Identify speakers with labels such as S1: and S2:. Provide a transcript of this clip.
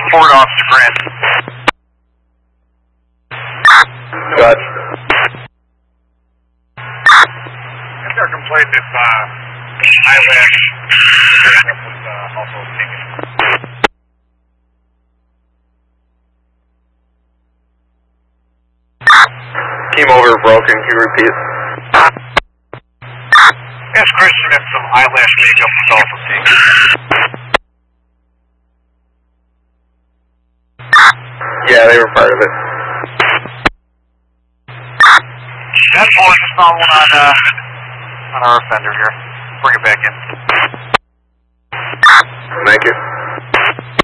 S1: Forward Officer Grant.
S2: Got.
S1: If they're complained if eyelash was also taken.
S2: Came over broken. Can you repeat?
S1: Ask Christian if some eyelash makeup was also taken.
S2: Yeah, they were part of it.
S1: That board is not one on our offender here. Bring it back in.
S2: Thank you.